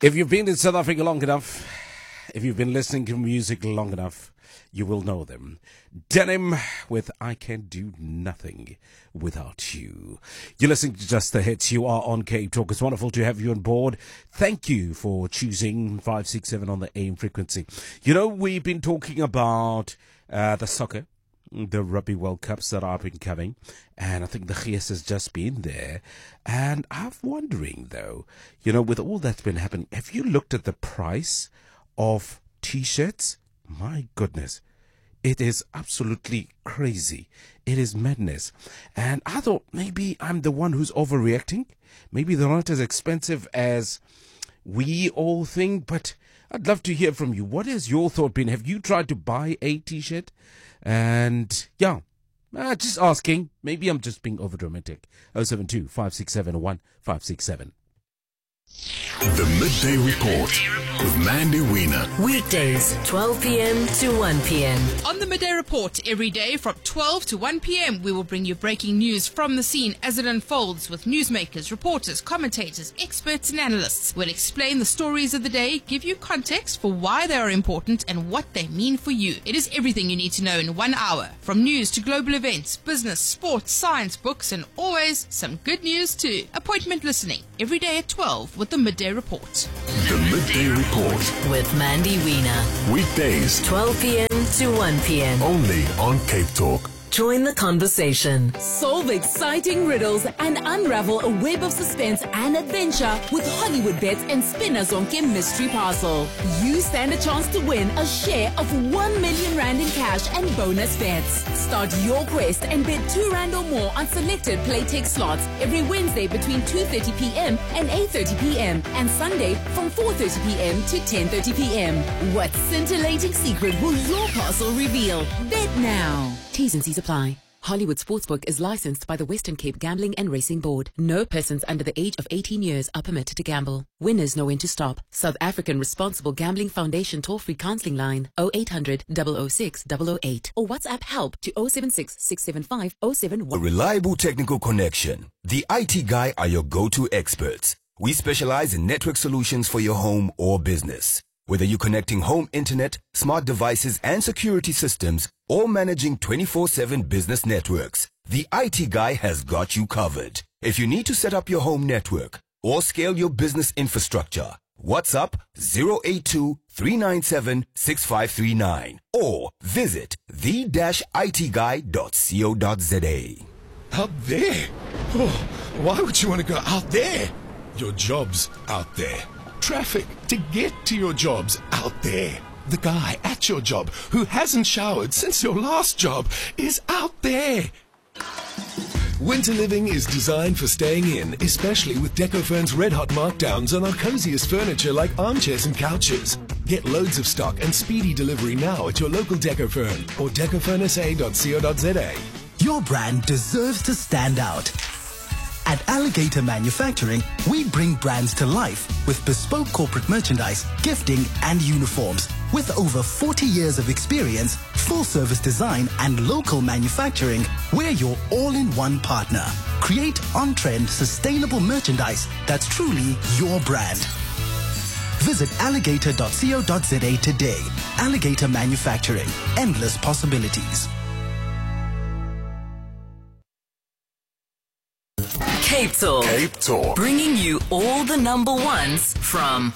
If you've been in South Africa long enough, if you've been listening to music long enough, you will know them. Denim with I Can Do Nothing Without You. You're listening to Just the Hits. You are on Cape Talk. It's wonderful to have you on board. Thank you for choosing 567 on the AM frequency. You know, we've been talking about the soccer, the Rugby World Cups that are up and coming, and I think the Gees has just been there. And I'm wondering, though, you know, with all that's been happening, have you looked at the price of T-shirts? My goodness, it is absolutely crazy. It is madness. And I thought maybe I'm the one who's overreacting. Maybe they're not as expensive as we all think, but I'd love to hear from you. What has your thought been? Have you tried to buy a T-shirt? And yeah, just asking. Maybe I'm just being overdramatic. 072 567 1567. The Midday Report with Mandy Wiener. Weekdays, 12 p.m. to 1 p.m. On the Midday Report, every day from 12 to 1 p.m., we will bring you breaking news from the scene as it unfolds with newsmakers, reporters, commentators, experts and analysts. We'll explain the stories of the day, give you context for why they are important and what they mean for you. It is everything you need to know in 1 hour. From news to global events, business, sports, science, books and always some good news too. Appointment listening every day at 12 with the Midday Report. The Midday Report With Mandy Wiener. weekdays 12 p.m. to 1 p.m. only on Cape Talk. Join the conversation. Solve exciting riddles and unravel a web of suspense and adventure with Hollywood bets and spinners on Kim Mystery Parcel. You stand a chance to win a share of 1 million rand in cash and bonus bets. Start your quest and bet 2 rand or more on selected Playtech slots every Wednesday between 2:30 p.m. and 8:30 p.m. and Sunday from 4:30 p.m. to 10:30 p.m. What scintillating secret will your parcel reveal? Bet now. T's and C's apply. Hollywood Sportsbook is licensed by the Western Cape Gambling and Racing Board. No persons under the age of 18 years are permitted to gamble. Winners know when to stop. South African Responsible Gambling Foundation toll-free counseling line 0800 006 008 or WhatsApp help to 076 675 A 071. reliable technical connection. The IT Guy are your go-to experts. We specialize in network solutions for your home or business. Whether you're connecting home internet, smart devices and security systems, or managing 24/7 business networks, the IT Guy has got you covered. If you need to set up your home network or scale your business infrastructure, WhatsApp 082 397 6539 or visit the-itguy.co.za. Out there? Oh, why would you want to go out there? Your job's out there. Traffic to get to your job's out there. The guy at your job who hasn't showered since your last job is out there. Winter living is designed for staying in, especially with Decofern's red-hot markdowns on our coziest furniture like armchairs and couches. Get loads of stock and speedy delivery now at your local Decofern or decofernsa.co.za. Your brand deserves to stand out. At Alligator Manufacturing, we bring brands to life with bespoke corporate merchandise, gifting, and uniforms. With over 40 years of experience, full-service design, and local manufacturing, we're your all-in-one partner. Create on-trend, sustainable merchandise that's truly your brand. Visit alligator.co.za today. Alligator Manufacturing. Endless possibilities. Cape Talk. Cape Talk. Bringing you all the number ones from